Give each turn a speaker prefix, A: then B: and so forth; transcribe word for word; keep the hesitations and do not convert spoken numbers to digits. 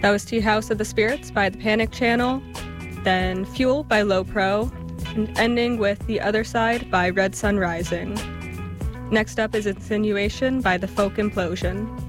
A: That was Tea House of the Spirits by The Panic Channel, then Fuel by Low Pro, and ending with The Other Side by Red Sun Rising. Next up is Insinuation by The Folk Implosion.